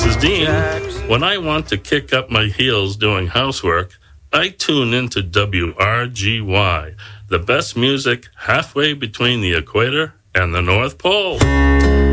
This is Dean. When I want to kick up my heels doing housework, I tune into WRGY, the best music halfway between the equator and the North Pole.